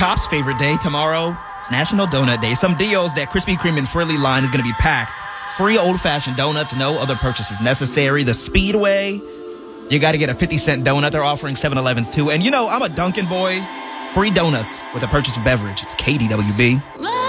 Cop's favorite day tomorrow. It's National Donut Day. Some deals that Krispy Kreme and Frilly line is going to be packed. Free old-fashioned donuts, no other purchases necessary. The Speedway, you got to get a 50-cent donut. They're offering 7-Elevens too. And I'm a Dunkin' boy. Free donuts with a purchase of beverage. It's KDWB.